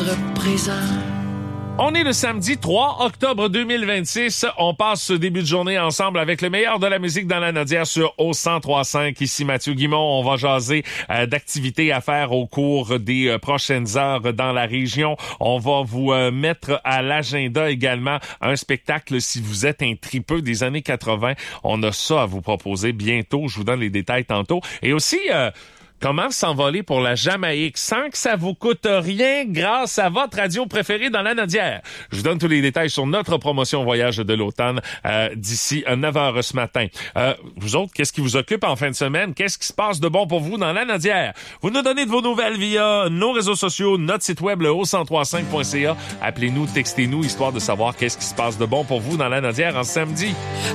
Présent. On est le samedi 3 octobre 2026. On passe ce début de journée ensemble avec le meilleur de la musique dans la Nodière sur O1035. Ici Mathieu Guimond. On va jaser d'activités à faire au cours des prochaines heures dans la région. On va vous mettre à l'agenda également un spectacle si vous êtes un tripeux des années 80. On a ça à vous proposer bientôt. Je vous donne les détails tantôt. Et aussi... comment s'envoler pour la Jamaïque sans que ça vous coûte rien grâce à votre radio préférée dans la Nodière. Je vous donne tous les détails sur notre promotion voyage de l'automne d'ici 9h ce matin. Vous autres, qu'est-ce qui vous occupe en fin de semaine? Qu'est-ce qui se passe de bon pour vous dans la Nodière? Vous nous donnez de vos nouvelles via nos réseaux sociaux, notre site web, le o1035.ca. Appelez-nous, textez-nous, histoire de savoir qu'est-ce qui se passe de bon pour vous dans la Nodière en samedi.